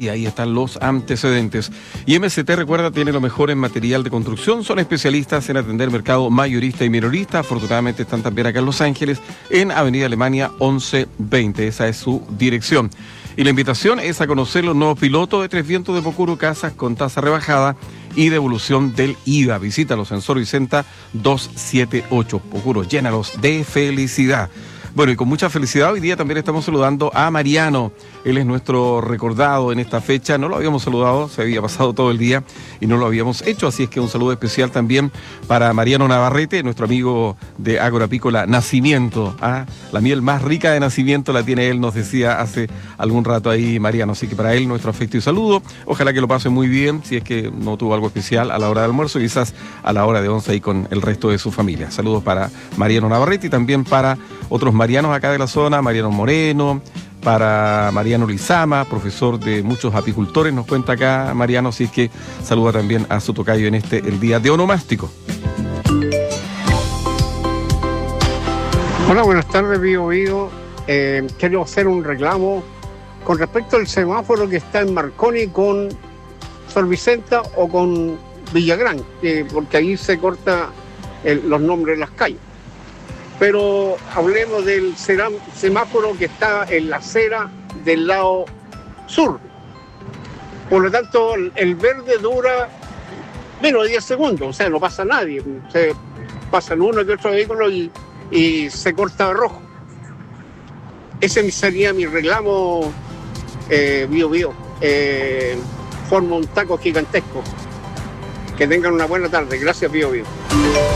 Y ahí están los antecedentes. Y MST, recuerda, tiene lo mejor en material de construcción. Son especialistas en atender mercado mayorista y minorista. Afortunadamente están también acá en Los Ángeles, en Avenida Alemania 1120. Esa es su dirección. Y la invitación es a conocer los nuevos pilotos de Tres Vientos de Pocuro, casas con tasa rebajada y devolución del IVA. Visítalos en Sor Vicenta 278. Pocuro, llénalos de felicidad. Bueno, y con mucha felicidad hoy día también estamos saludando a Mariano. Él es nuestro recordado en esta fecha. No lo habíamos saludado, se había pasado todo el día y no lo habíamos hecho, así es que un saludo especial también para Mariano Navarrete, nuestro amigo de Ágora Apícola Nacimiento. La miel más rica de Nacimiento la tiene él, nos decía hace algún rato ahí Mariano. Así que para él nuestro afecto y saludo. Ojalá que lo pase muy bien, si es que no tuvo algo especial a la hora de almuerzo, quizás a la hora de 11 ahí con el resto de su familia. Saludos para Mariano Navarrete y también para otros Marianos acá de la zona, Mariano Moreno, para Mariano Lizama, profesor de muchos apicultores, nos cuenta acá Mariano, así es que saluda también a su tocayo en el día de onomástico. Hola, buenas tardes, Bío Bío. Quiero hacer un reclamo con respecto al semáforo que está en Marconi con Sor Vicenta o con Villagrán, porque ahí se corta los nombres de las calles. Pero hablemos del semáforo que está en la acera del lado sur. Por lo tanto, el verde dura menos de 10 segundos, o sea, no pasa nadie. Pasan uno que otro vehículo y se corta de rojo. Ese sería mi reclamo, Bío Bío. Forma un taco gigantesco. Que tengan una buena tarde. Gracias, Bío Bío.